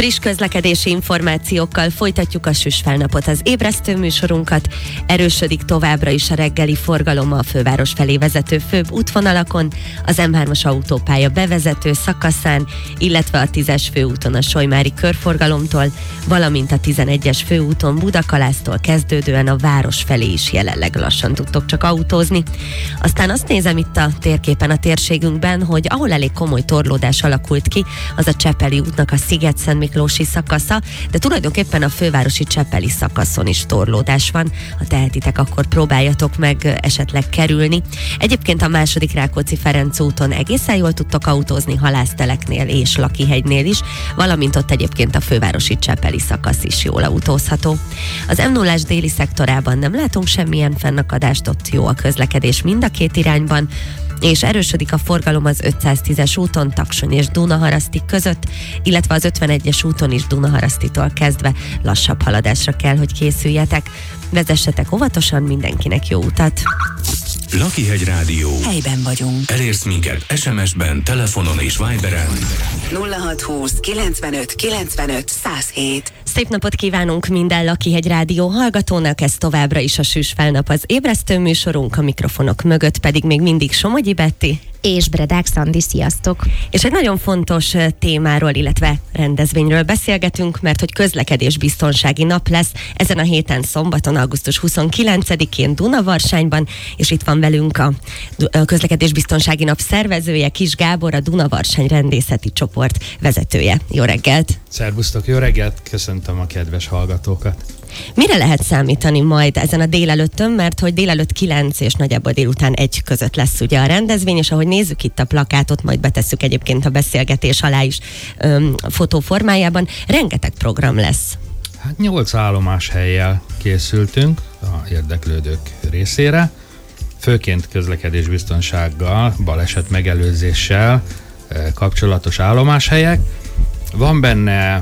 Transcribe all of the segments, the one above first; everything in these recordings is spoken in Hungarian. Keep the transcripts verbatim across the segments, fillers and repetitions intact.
Friss közlekedési információkkal folytatjuk a süsfelnapot, az ébresztő műsorunkat. Erősödik továbbra is a reggeli forgalom a főváros felé vezető főbb útvonalakon, az em hármas autópálya bevezető szakaszán, illetve a tízes főúton a Solymári körforgalomtól, valamint a tizenegyes főúton Budakalásztól kezdődően a város felé is jelenleg lassan tudtok csak autózni. Aztán azt nézem itt a térképen a térségünkben, hogy ahol elég komoly torlódás alakult ki, az a Csepeli útnak a Sziget-Szentmiklósi szakasza, de tulajdonképpen a fővárosi Csepeli szakaszon is torlódás van. Ha tehetitek, akkor próbáljatok meg esetleg kerülni. Egyébként a második Rákóczi-Ferenc úton egészen jól tudtok autózni, Halászteleknél és Lakihegynél is, valamint ott egyébként a fővárosi Csepeli szakasz is jól autózható. Az em nullás déli szektorában nem látunk semmilyen fennakadást, ott jó a közlekedés mind a két irányban, és erősödik a forgalom az ötszáztízes úton Taksony és Dunaharaszti között, illetve az ötvenegyes úton is Dunaharasztitól kezdve lassabb haladásra kell, hogy készüljetek. Vezessetek óvatosan, mindenkinek jó utat! Lakihegy Rádió. Helyben vagyunk. Elérsz minket es em es-ben, telefonon és Viberen. nulla hat húsz kilencvenöt kilencvenöt száz hét. Szép napot kívánunk minden Lakihegy Rádió hallgatónak, ez továbbra is a Süsfelnap, az ébresztő műsorunk, a mikrofonok mögött pedig még mindig Somogyi Betti és Bredák Szandi, sziasztok! És egy nagyon fontos témáról, illetve rendezvényről beszélgetünk, mert hogy közlekedésbiztonsági nap lesz ezen a héten szombaton, augusztus huszonkilencedikén Dunavarsányban, és itt van velünk a közlekedésbiztonsági nap szervezője, Kis Gábor, a Dunavarsány rendészeti csoport vezetője. Jó reggelt! Szervusztok, jó reggelt! Köszöntöm a kedves hallgatókat! Mire lehet számítani majd ezen a délelőttön, mert hogy délelőtt kilenc és nagyjából délután egy között lesz ugye a rendezvény, és ahogy nézzük itt a plakátot, majd betesszük egyébként a beszélgetés alá is öm, fotó formájában, rengeteg program lesz. Hát nyolc állomás hellyel készültünk a érdeklődők részére, főként közlekedésbiztonsággal, baleset megelőzéssel kapcsolatos állomáshelyek. Van benne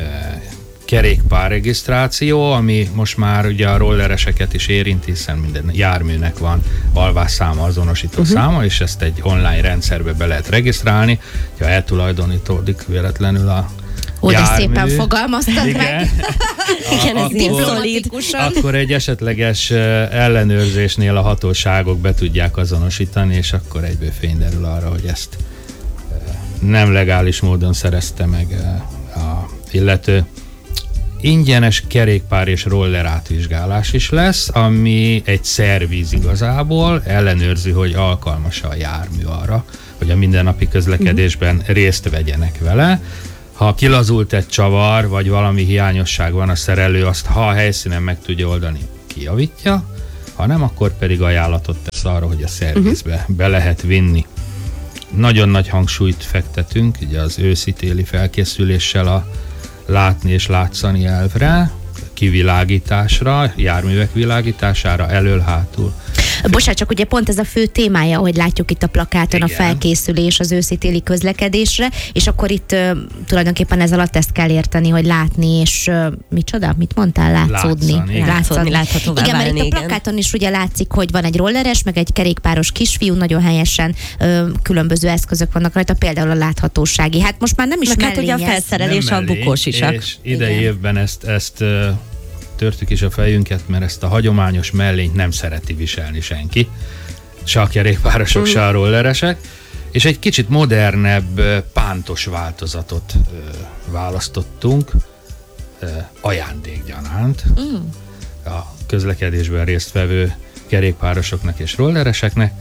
kerékpárregisztráció, ami most már ugye a rollereseket is érinti, hiszen minden járműnek van alvásszáma, azonosító uh-huh. száma, és ezt egy online rendszerbe be lehet regisztrálni, ha eltulajdonítódik véletlenül a Ó, de jármű. Szépen fogalmaztad Igen. meg. Igen, ez diplomatikusan. Akkor egy esetleges ellenőrzésnél a hatóságok be tudják azonosítani, és akkor egyből fény derül arra, hogy ezt nem legális módon szerezte meg a illető. Ingyenes kerékpár és roller átvizsgálás is lesz, ami egy szerviz igazából, ellenőrzi, hogy alkalmas a jármű arra, hogy a mindennapi közlekedésben uh-huh. részt vegyenek vele. Ha kilazult egy csavar, vagy valami hiányosság van, a szerelő azt, ha a helyszínen meg tudja oldani, kijavítja, ha nem, akkor pedig ajánlatot tesz arra, hogy a szervizbe uh-huh. be lehet vinni. Nagyon nagy hangsúlyt fektetünk ugye az őszi-téli felkészüléssel a látni és látszani elvre, kivilágításra, járművek világítására, elől-hátul. Bocsánat, csak ugye pont ez a fő témája, hogy látjuk itt a plakáton, igen, a felkészülés az őszi-téli közlekedésre, és akkor itt uh, tulajdonképpen ez alatt ezt kell érteni, hogy látni, és uh, micsoda? Mit mondtál? Látszódni. Látszani, látszódni, láthatóvá igen, válni, mert itt a plakáton is ugye látszik, hogy van egy rolleres, meg egy kerékpáros kisfiú, nagyon helyesen uh, különböző eszközök vannak rajta, például a láthatósági. Hát most már nem is meg hát ugye a mellényez. felszerelés, a bukós isak. És idei évben ezt, ezt uh, törtük is a fejünket, mert ezt a hagyományos mellényt nem szereti viselni senki. Se a kerékpárosok, mm. se a rolleresek. És egy kicsit modernebb, pántos változatot ö, választottunk, ö, ajándékgyanánt mm. a közlekedésben résztvevő kerékpárosoknak és rollereseknek.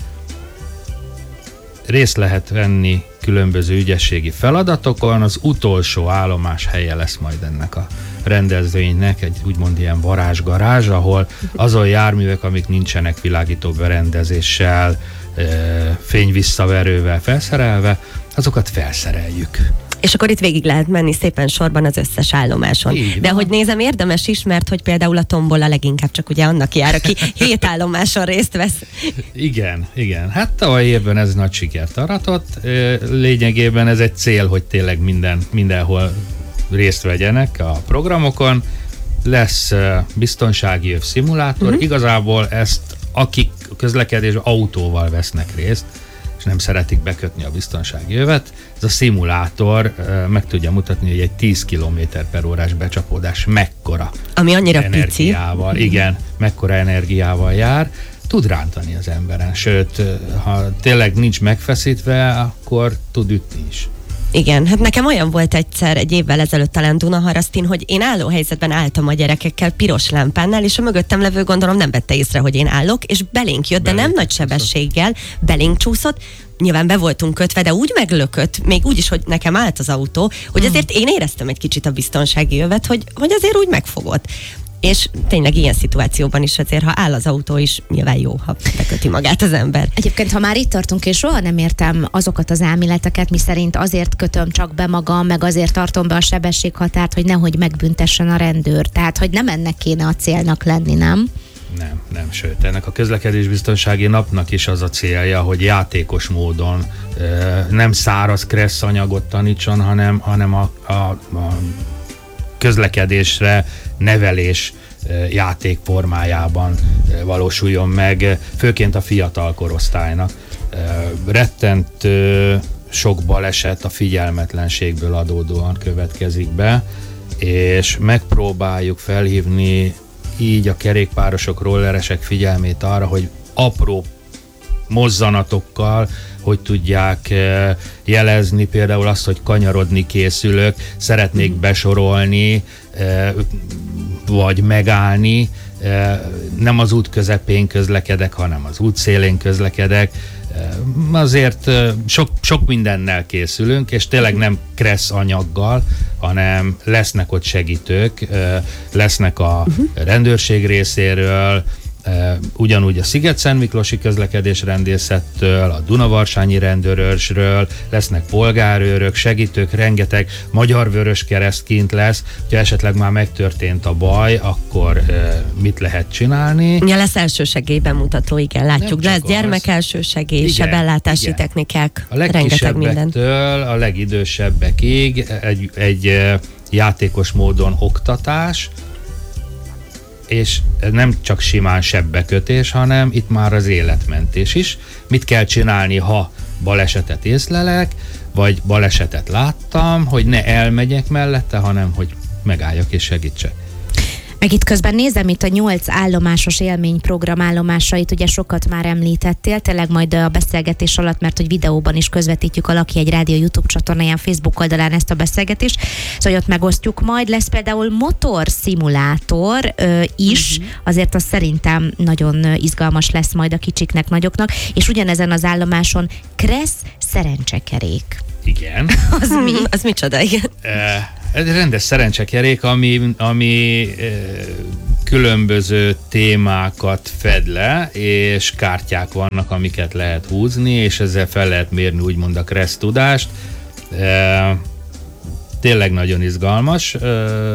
Részt lehet venni különböző ügyességi feladatokon, az utolsó állomás helye lesz majd ennek a rendezvénynek, egy úgymond ilyen varázsgarázs, ahol azon járművek, amik nincsenek világító berendezéssel, fényvisszaverővel felszerelve, azokat felszereljük. És akkor itt végig lehet menni szépen sorban az összes állomáson. De hogy nézem, érdemes is, mert hogy például a tombola leginkább csak ugye annak jár, aki hét állomáson részt vesz. Igen, igen. Hát tavaly évben ez nagy sikert aratott. Lényegében ez egy cél, hogy tényleg minden, mindenhol részt vegyenek a programokon. Lesz biztonsági öv szimulátor. Uh-huh. Igazából ezt, akik közlekedésben autóval vesznek részt, és nem szeretik bekötni a biztonsági övet. Ez a szimulátor meg tudja mutatni, hogy egy tíz kilométer per órás becsapódás mekkora Ami annyira energiával, pici. igen, mekkora energiával jár, tud rántani az emberen. Sőt, ha tényleg nincs megfeszítve, akkor tud ütni is. Igen, hát nekem olyan volt egyszer, egy évvel ezelőtt talán Dunaharasztin, hogy én álló helyzetben álltam a gyerekekkel piros lámpánnál, és a mögöttem levő gondolom nem vette észre, hogy én állok, és belénk jött, de Belénk nem nagy csúszott. sebességgel, belénk csúszott, nyilván be voltunk kötve, de úgy meglökött, még úgy is, hogy nekem állt az autó, hogy azért én éreztem egy kicsit a biztonsági övet, hogy, hogy azért úgy megfogott. És tényleg ilyen szituációban is azért, ha áll az autó is, nyilván jó, ha beköti magát az ember. Egyébként, ha már itt tartunk, és soha nem értem azokat az elméleteket, mi szerint azért kötöm csak be magam, meg azért tartom be a sebességhatárt, hogy nehogy megbüntessen a rendőr. Tehát, hogy nem ennek kéne a célnak lenni, nem? Nem, nem, sőt, ennek a közlekedésbiztonsági napnak is az a célja, hogy játékos módon nem száraz kressz anyagot tanítson, hanem, hanem a, a, a közlekedésre nevelés játék formájában valósuljon meg, főként a fiatal korosztálynak. Rettentő sok baleset a figyelmetlenségből adódóan következik be, és megpróbáljuk felhívni így a kerékpárosok, rolleresek figyelmét arra, hogy apró mozzanatokkal, hogy tudják jelezni például azt, hogy kanyarodni készülök, szeretnék besorolni, vagy megállni, nem az út közepén közlekedek, hanem az út szélén közlekedek. Azért sok, sok mindennel készülünk, és tényleg nem kressz anyaggal, hanem lesznek ott segítők, lesznek a rendőrség részéről, ugyanúgy a Sziget-Szent Miklósi közlekedésrendészettől, a Dunavarsanyi rendőrösről, lesznek polgárőrök, segítők, rengeteg Magyar Vöröskereszt kint lesz, ha esetleg már megtörtént a baj, akkor mit lehet csinálni? Ja, lesz elsősegély bemutató, igen, látjuk, de ez gyermekelsősegély, sebellátási igen. technikák, A rengeteg minden. legkisebbektől a legidősebbekig egy, egy játékos módon oktatás, és nem csak simán sebbekötés, hanem itt már az életmentés is. Mit kell csinálni, ha balesetet észlelek, vagy balesetet láttam, hogy ne elmegyek mellette, hanem hogy megálljak és segítsek. Meg itt közben nézem itt a nyolc állomásos élményprogram állomásait, ugye sokat már említettél, tényleg majd a beszélgetés alatt, mert hogy videóban is közvetítjük a Lakjegy Rádió YouTube csatornáján, Facebook oldalán ezt a beszélgetést, szóval ott megosztjuk majd. Lesz például motorszimulátor ö, is, uh-huh. azért az szerintem nagyon izgalmas lesz majd a kicsiknek, nagyoknak, és ugyanezen az állomáson kressz szerencsekerék. Igen. Az mi? Az micsoda, igen. Ez egy rendes szerencsekerék, ami, ami e, különböző témákat fed le, és kártyák vannak, amiket lehet húzni, és ezzel fel lehet mérni úgymond a kressz tudást. E, tényleg nagyon izgalmas. E,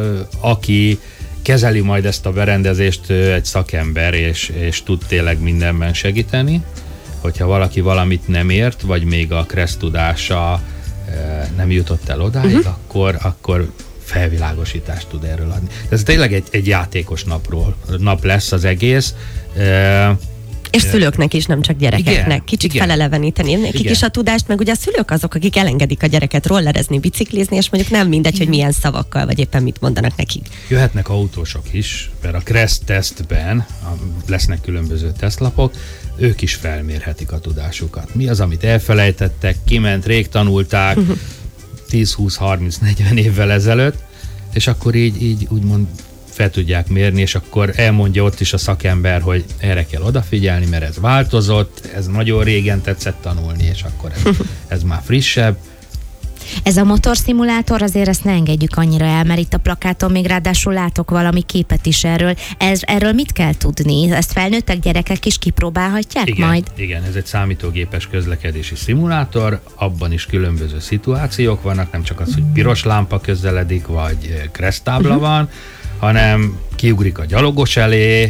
aki kezeli majd ezt a berendezést, egy szakember, és, és tud tényleg mindenben segíteni. Hogyha valaki valamit nem ért, vagy még a kressz tudása nem jutott el odáig, uh-huh. akkor, akkor felvilágosítást tud erről adni. Ez tényleg egy, egy játékos napról, nap lesz az egész. E, és szülőknek is, nem csak gyerekeknek. Igen, Kicsit igen. feleleveníteni nekik Igen. is a tudást, meg ugye a szülők azok, akik elengedik a gyereket rollerezni, biciklizni, és mondjuk nem mindegy, hogy milyen szavakkal, vagy éppen mit mondanak nekik. Jöhetnek autósok is, mert a kressz tesztben lesznek különböző tesztlapok, ők is felmérhetik a tudásukat. Mi az, amit elfelejtettek, kiment, rég tanulták, tíz, húsz, harminc, negyven évvel ezelőtt, és akkor így, így úgymond fel tudják mérni, és akkor elmondja ott is a szakember, hogy erre kell odafigyelni, mert ez változott, ez nagyon régen tetszett tanulni, és akkor ez, ez már frissebb. Ez a motorszimulátor, azért ezt ne engedjük annyira el, mert itt a plakáton még ráadásul látok valami képet is erről. Ez, erről mit kell tudni? Ezt felnőttek, gyerekek is kipróbálhatják Igen, majd? igen, ez egy számítógépes közlekedési szimulátor, abban is különböző szituációk vannak, nem csak az, hogy piros lámpa közeledik, vagy kereszttábla uh-huh. van, hanem kiugrik a gyalogos elé,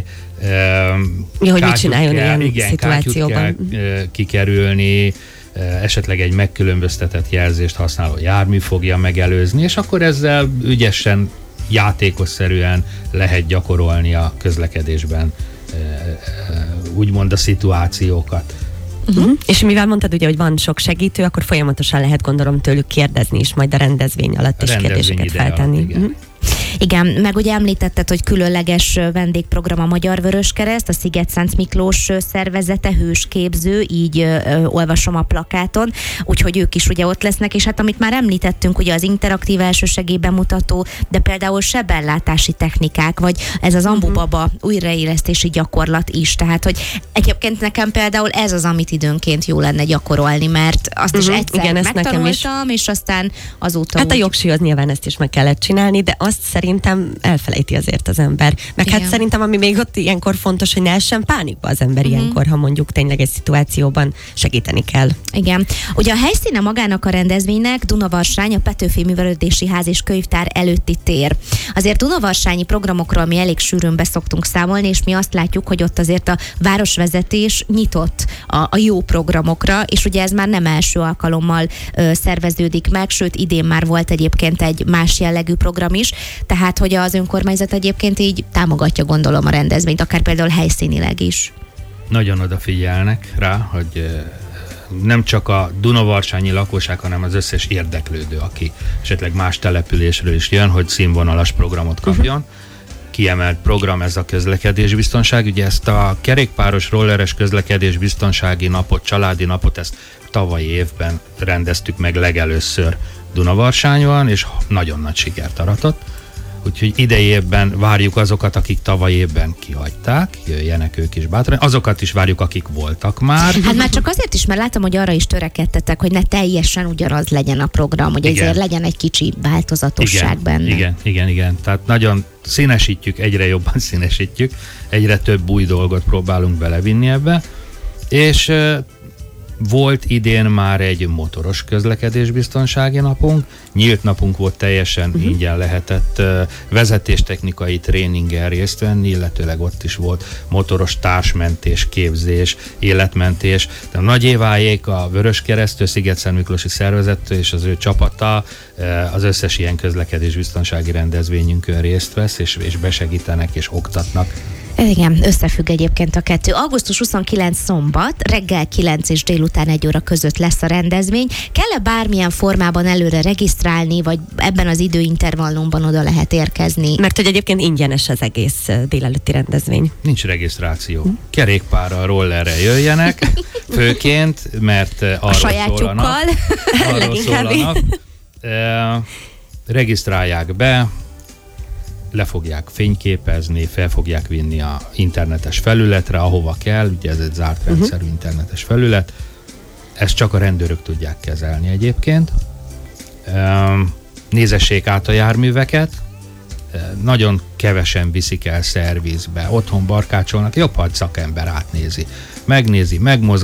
ja, hogy mit csináljon kell, ilyen igen, szituációban. kell kikerülni, esetleg egy megkülönböztetett jelzést használó jármű fogja megelőzni, és akkor ezzel ügyesen, játékosszerűen lehet gyakorolni a közlekedésben úgymond a szituációkat. Uh-huh. És mivel mondtad ugye, hogy van sok segítő, akkor folyamatosan lehet gondolom tőlük kérdezni is, majd a rendezvény alatt is kérdéseket feltenni. Alatt, igen. Uh-huh. Igen, meg ugye említetted, hogy különleges vendégprogram a Magyar Vöröskereszt, a Sziget-Szent Miklós szervezete, hősképző, így ö, ö, olvasom a plakáton, úgyhogy ők is ugye ott lesznek, és hát amit már említettünk, ugye az interaktív elsősegély bemutató, de például sebellátási technikák, vagy ez az Ambubaba újraélesztési gyakorlat is, tehát hogy egyébként nekem például ez az, amit időnként jó lenne gyakorolni, mert azt is uh-huh. egyszer Igen, megtanultam, és aztán azóta Hát úgy... a jogsíhoz nyilván ezt is meg kellett csinálni, de azt szerintem elfelejti azért az ember. Meg Igen. hát szerintem, ami még ott ilyenkor fontos, hogy ne essen pánikba az ember uh-huh. ilyenkor, ha mondjuk tényleg egy szituációban segíteni kell. Igen. Ugye a helyszíne magának a rendezvénynek Dunavarsány, a Petőfi Művelődési Ház és Könyvtár előtti tér. Azért Dunavarsányi programokról mi elég sűrűn beszoktunk számolni, és mi azt látjuk, hogy ott azért a városvezetés nyitott a, a jó programokra, és ugye ez már nem első alkalommal ö, szerveződik meg, sőt idén már volt egyébként egy más jellegű program is, tehát hogy az önkormányzat egyébként így támogatja, gondolom, a rendezvényt, akár például helyszínileg is. Nagyon odafigyelnek rá, hogy nem csak a Dunavarsányi lakosság, hanem az összes érdeklődő, aki esetleg más településről is jön, hogy színvonalas programot kapjon. Uh-huh. Kiemelt program ez a közlekedésbiztonság. Ugye ezt a kerékpáros, rolleres közlekedésbiztonsági napot, családi napot, ezt tavalyi évben rendeztük meg legelőször Dunavarsányon, és nagyon nagy sikert aratott. Úgyhogy idei évben várjuk azokat, akik tavaly évben kihagyták, jöjjenek ők is bátran. Azokat is várjuk, akik voltak már. Hát már csak azért is, mert látom, hogy arra is törekedtetek, hogy ne teljesen ugyanaz legyen a program, hogy igen. ezért legyen egy kicsi változatosság igen, benne. Igen, igen, igen. Tehát nagyon színesítjük, egyre jobban színesítjük, egyre több új dolgot próbálunk belevinni ebbe, és volt idén már egy motoros közlekedésbiztonsági napunk, nyílt napunk volt, teljesen uh-huh. ingyen lehetett uh, vezetéstechnikai tréninggel részt venni, illetőleg ott is volt motoros társmentés, képzés, életmentés. De a Nagy Éváék, a Vöröskeresztő, Sziget-Szent Miklósi szervezettől és az ő csapata uh, az összes ilyen közlekedésbiztonsági rendezvényünkön részt vesz, és, és besegítenek és oktatnak. Igen, összefügg egyébként a kettő. augusztus huszonkilencedike szombat, reggel kilenc és délután egy óra között lesz a rendezvény. Kell-e bármilyen formában előre regisztrálni, vagy ebben az időintervallumban oda lehet érkezni? Mert hogy egyébként ingyenes az egész délelőtti rendezvény. Nincs regisztráció. Kerékpárral, rollerrel jöjjenek, főként, mert arról a sajátjukkal. Szól a nap. Arról szól a nap. E, regisztrálják be, le fogják fényképezni, fel fogják vinni a internetes felületre, ahova kell, ugye ez egy zárt rendszerű uh-huh. internetes felület. Ezt csak a rendőrök tudják kezelni egyébként. Nézessék át a járműveket, nagyon kevesen viszik el szervizbe, otthon barkácsolnak, jobb, ha egy szakember átnézi. Megnézi, megmozgatja,